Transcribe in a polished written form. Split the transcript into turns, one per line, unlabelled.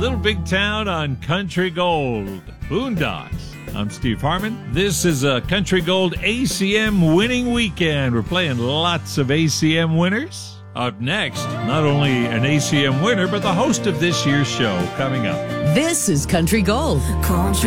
Little Big Town on Country Gold. Boondocks. I'm Steve Harmon. This is a Country Gold ACM winning weekend. We're playing lots of ACM winners. Up next, not only an ACM winner, but the host of this year's show coming up.
This is Country Gold.